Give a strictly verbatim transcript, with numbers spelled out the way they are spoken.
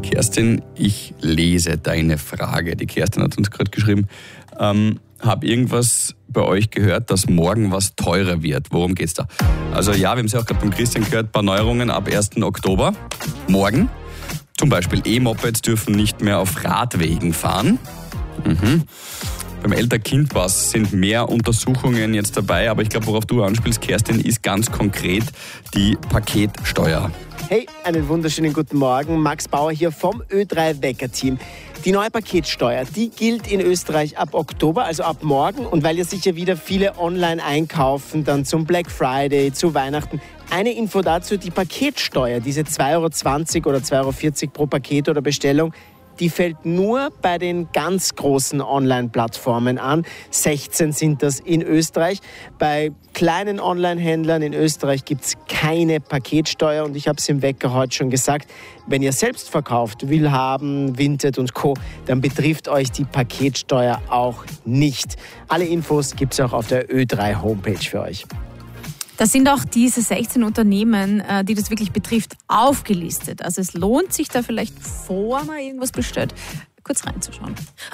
Kerstin, ich lese deine Frage. Die Kerstin hat uns gerade geschrieben, ähm, habe irgendwas bei euch gehört, dass morgen was teurer wird. Worum geht's da? Also ja, wir haben es ja auch gerade beim Christian gehört, ein paar Neuerungen ab ersten Oktober. Morgen. Zum Beispiel E-Mopeds dürfen nicht mehr auf Radwegen fahren. Mhm. Beim Elter-Kind-Pass sind mehr Untersuchungen jetzt dabei, aber ich glaube, worauf du anspielst, Kerstin, ist ganz konkret die Paketsteuer. Hey, einen wunderschönen guten Morgen. Max Bauer hier vom Ö drei Wecker-Team. Die neue Paketsteuer, die gilt in Österreich ab Oktober, also ab morgen. Und weil ja sicher wieder viele online einkaufen, dann zum Black Friday, zu Weihnachten. Eine Info dazu, die Paketsteuer, diese zwei Euro zwanzig oder zwei Euro vierzig pro Paket oder Bestellung, die fällt nur bei den ganz großen Online-Plattformen an. sechzehn sind das in Österreich. Bei kleinen Online-Händlern in Österreich gibt es keine Paketsteuer. Und ich habe es im Wecker heute schon gesagt, wenn ihr selbst verkauft, Willhaben, Vinted und Co., dann betrifft euch die Paketsteuer auch nicht. Alle Infos gibt es auch auf der Ö drei Homepage für euch. Da sind auch diese sechzehn Unternehmen, die das wirklich betrifft, aufgelistet. Also es lohnt sich da vielleicht, bevor man irgendwas bestellt, kurz reinzuschauen.